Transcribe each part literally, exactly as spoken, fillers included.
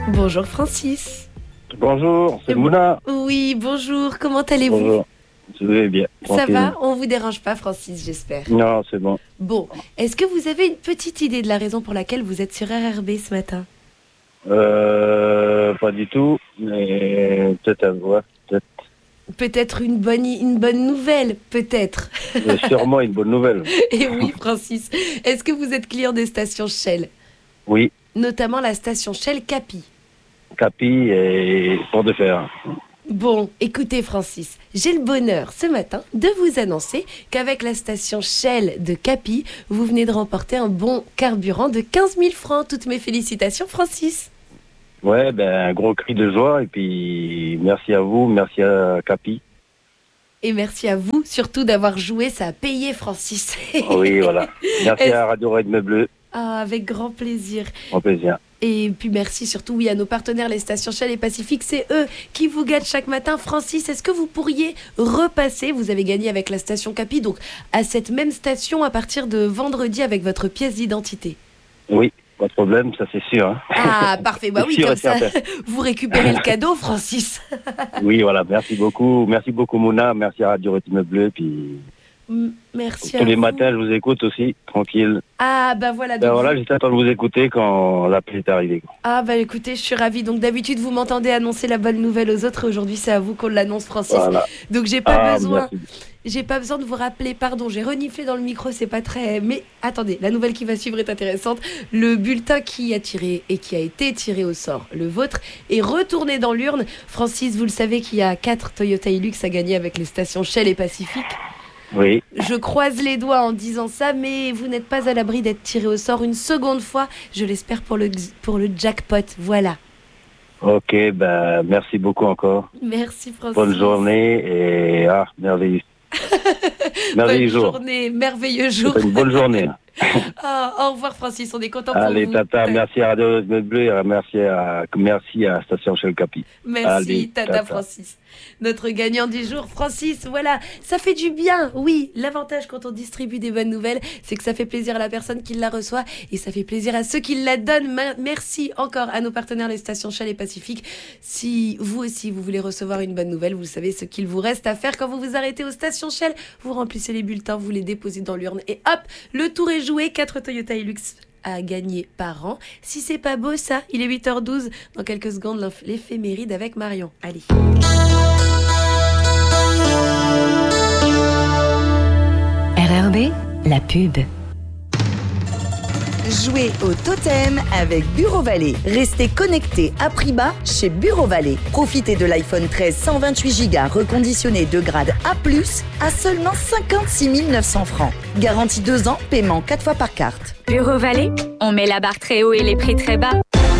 Bonjour Francis. Bonjour, c'est Mouna. Oui, bonjour, comment allez-vous? Bonjour, je vais bien. Ça tranquille. va? On vous dérange pas Francis, j'espère. Non, c'est bon. Bon, est-ce que vous avez une petite idée de la raison pour laquelle vous êtes sur R R B ce matin? Euh, pas du tout, mais peut-être à voir, peut-être. Peut-être une bonne, une bonne nouvelle, peut-être. Mais sûrement une bonne nouvelle. Et oui Francis, est-ce que vous êtes client des stations Shell? Oui, Notamment la station Shell Capi. Capi et Port de Fer. Bon, écoutez Francis, j'ai le bonheur ce matin de vous annoncer qu'avec la station Shell de Capi, vous venez de remporter un bon carburant de quinze mille francs. Toutes mes félicitations Francis. Ouais, ben un gros cri de joie et puis merci à vous, merci à Capi. Et merci à vous surtout d'avoir joué, ça a payé Francis. Oui, voilà. Merci Est-ce- à Radio Rythme Bleu, Ah, avec grand plaisir. en plaisir. Et puis merci surtout oui, à nos partenaires, les stations Shell et Pacifique. C'est eux qui vous gâtent chaque matin. Francis, est-ce que vous pourriez repasser? Vous avez gagné avec la station Capi, donc à cette même station à partir de vendredi avec votre pièce d'identité. Oui, pas de problème, ça c'est sûr. Hein. Ah, parfait. Bah oui, Sûr comme et ça, certain. vous récupérez le cadeau, Francis. Oui, voilà, merci beaucoup. Merci beaucoup Mouna, merci à Radio Rythme Bleu. Puis M- Merci à tous les vous. matins, je vous écoute aussi, tranquille. Ah, bah voilà. Ben donc voilà, vous- j'étais en train de vous écouter quand l'appel est arrivé. Ah, bah écoutez, je suis ravie. Donc d'habitude, vous m'entendez annoncer la bonne nouvelle aux autres. Aujourd'hui, c'est à vous qu'on l'annonce, Francis. Voilà. Donc j'ai pas Ah, besoin. merci. J'ai pas besoin de vous rappeler, pardon, j'ai reniflé dans le micro, c'est pas très... Mais attendez, la nouvelle qui va suivre est intéressante. Le bulletin qui a tiré et qui a été tiré au sort, le vôtre, est retourné dans l'urne. Francis, vous le savez qu'il y a quatre Toyota Hilux à gagner avec les stations Shell et Pacifique. Oui, Je croise les doigts en disant ça, mais vous n'êtes pas à l'abri d'être tiré au sort une seconde fois. Je l'espère pour le, pour le jackpot, voilà. ok, ben merci beaucoup encore. Merci Francis. Bonne journée et ah, merveilleux. Merveilleux Bonne jour. journée, merveilleux jour. C'est une bonne journée. Ah, au revoir Francis, on est content pour Allez, vous. tata, merci à Radio Rythme Bleu et merci à, merci à Station Shell Capi. Merci Allez, tata, tata. Francis. Notre gagnant du jour, Francis, voilà, ça fait du bien. Oui, l'avantage quand on distribue des bonnes nouvelles, c'est que ça fait plaisir à la personne qui la reçoit et ça fait plaisir à ceux qui la donnent. Ma- Merci encore à nos partenaires, les stations Shell et Pacifique. Si vous aussi, vous voulez recevoir une bonne nouvelle, vous savez ce qu'il vous reste à faire quand vous vous arrêtez aux stations Shell. Vous remplissez les bulletins, vous les déposez dans l'urne et hop, le tour est joué. quatre Toyota Hilux à gagner par an. Si c'est pas beau ça, il est huit heures douze. Dans quelques secondes, l'inf- l'éphéméride avec Marion. Allez. R R B, la pub. Jouez au totem avec Bureau Vallée. Restez connectés à prix bas chez Bureau Vallée. Profitez de l'iPhone treize cent vingt-huit giga reconditionné de grade A plus, à seulement cinquante-six mille neuf cents francs. Garantie deux ans, paiement quatre fois par carte. Bureau Vallée, on met la barre très haut et les prix très bas.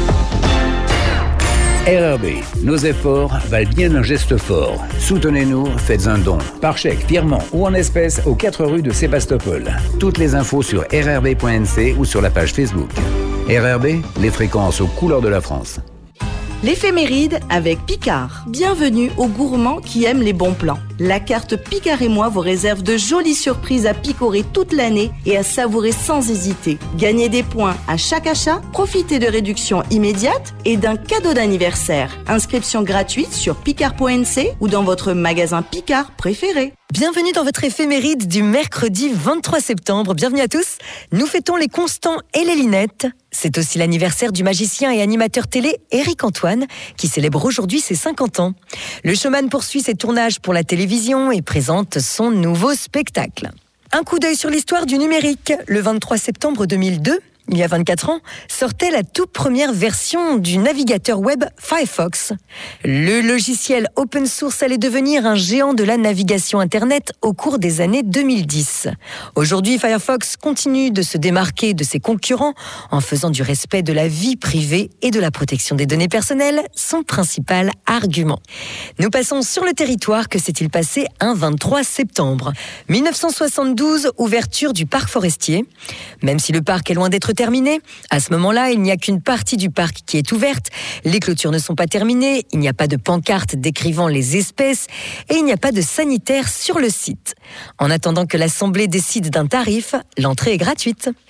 R R B, nos efforts valent bien un geste fort. Soutenez-nous, faites un don. Par chèque, virement ou en espèces aux quatre rues de Sébastopol. Toutes les infos sur r r b point n c ou sur la page Facebook. R R B, les fréquences aux couleurs de la France. L'éphéméride avec Picard. Bienvenue aux gourmands qui aiment les bons plans. La carte Picard et moi vous réserve de jolies surprises à picorer toute l'année et à savourer sans hésiter. Gagnez des points à chaque achat, profitez de réductions immédiates et d'un cadeau d'anniversaire. Inscription gratuite sur picard point n c ou dans votre magasin Picard préféré. Bienvenue dans votre éphéméride du mercredi vingt-trois septembre. Bienvenue à tous. Nous fêtons les Constants et les Linettes. C'est aussi l'anniversaire du magicien et animateur télé Éric Antoine, qui célèbre aujourd'hui ses cinquante ans. Le showman poursuit ses tournages pour la télévision et présente son nouveau spectacle. Un coup d'œil sur l'histoire du numérique. Le vingt-trois septembre deux mille deux, il y a vingt-quatre ans, sortait la toute première version du navigateur web Firefox. Le logiciel open source allait devenir un géant de la navigation Internet au cours des années deux mille dix. Aujourd'hui, Firefox continue de se démarquer de ses concurrents en faisant du respect de la vie privée et de la protection des données personnelles son principal argument. Nous passons sur le territoire. Que s'est-il passé un vingt-trois septembre ? mille neuf cent soixante-douze, ouverture du parc forestier. Même si le parc est loin d'être terminé, à ce moment-là, il n'y a qu'une partie du parc qui est ouverte. Les clôtures ne sont pas terminées, il n'y a pas de pancarte décrivant les espèces et il n'y a pas de sanitaire sur le site. En attendant que l'Assemblée décide d'un tarif, l'entrée est gratuite.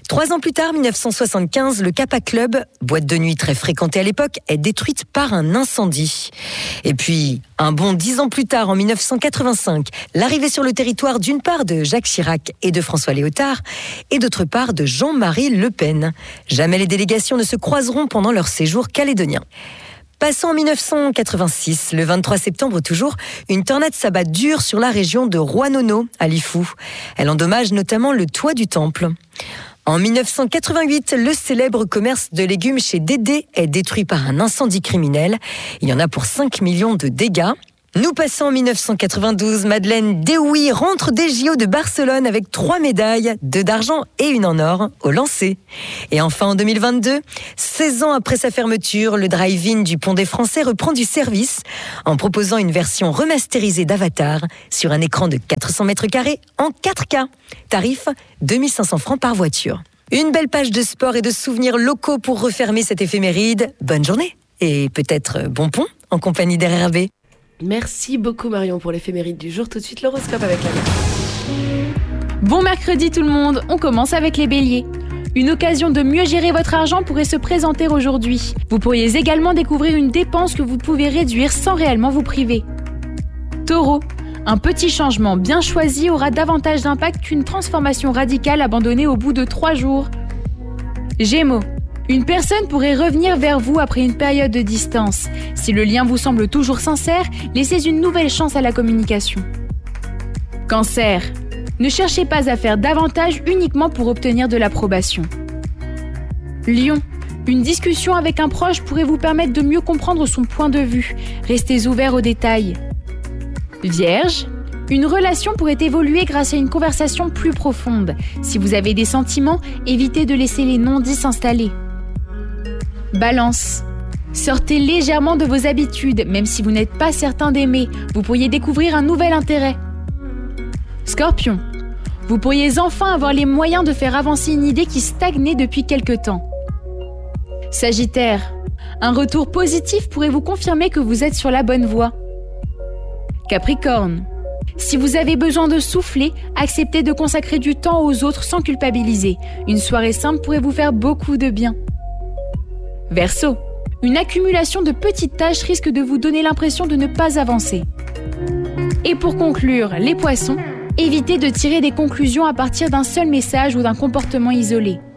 Trois ans plus tard, mille neuf cent soixante-quinze, le Kappa Club, boîte de nuit très fréquentée à l'époque, est détruite par un incendie. Et puis, un bon dix ans plus tard, en mille neuf cent quatre-vingt-cinq, l'arrivée sur le territoire d'une part de Jacques Chirac et de François Léotard, et d'autre part de Jean-Marie Le Pen. Jamais les délégations ne se croiseront pendant leur séjour calédonien. Passons en mille neuf cent quatre-vingt-six, le vingt-trois septembre toujours, une tornade s'abat dure sur la région de Roanono, à Lifou. Elle endommage notamment le toit du temple. En mille neuf cent quatre-vingt-huit, le célèbre commerce de légumes chez Dédé est détruit par un incendie criminel. Il y en a pour cinq millions de dégâts. Nous passons en mille neuf cent quatre-vingt-douze. Madeleine Dehoui rentre des J O de Barcelone avec trois médailles, deux d'argent et une en or, au lancer. Et enfin en deux mille vingt-deux, seize ans après sa fermeture, le drive-in du Pont des Français reprend du service en proposant une version remasterisée d'Avatar sur un écran de quatre cents mètres carrés en quatre K. Tarif deux mille cinq cents francs par voiture. Une belle page de sport et de souvenirs locaux pour refermer cette éphéméride. Bonne journée et peut-être bon pont en compagnie d'R R B. Merci beaucoup Marion pour l'éphéméride du jour. Tout de suite l'horoscope avec la mère. Bon mercredi tout le monde, on commence avec les béliers. Une occasion de mieux gérer votre argent pourrait se présenter aujourd'hui. Vous pourriez également découvrir une dépense que vous pouvez réduire sans réellement vous priver. Taureau, un petit changement bien choisi aura davantage d'impact qu'une transformation radicale abandonnée au bout de trois jours. Gémeaux, une personne pourrait revenir vers vous après une période de distance. Si le lien vous semble toujours sincère, laissez une nouvelle chance à la communication. Cancer, ne cherchez pas à faire davantage uniquement pour obtenir de l'approbation. Lion, une discussion avec un proche pourrait vous permettre de mieux comprendre son point de vue. Restez ouvert aux détails. Vierge, une relation pourrait évoluer grâce à une conversation plus profonde. Si vous avez des sentiments, évitez de laisser les non-dits s'installer. Balance, sortez légèrement de vos habitudes, même si vous n'êtes pas certain d'aimer. Vous pourriez découvrir un nouvel intérêt. Scorpion, vous pourriez enfin avoir les moyens de faire avancer une idée qui stagnait depuis quelque temps. Sagittaire, un retour positif pourrait vous confirmer que vous êtes sur la bonne voie. Capricorne, si vous avez besoin de souffler, acceptez de consacrer du temps aux autres sans culpabiliser. Une soirée simple pourrait vous faire beaucoup de bien. Verseau, une accumulation de petites tâches risque de vous donner l'impression de ne pas avancer. Et pour conclure, les poissons, évitez de tirer des conclusions à partir d'un seul message ou d'un comportement isolé.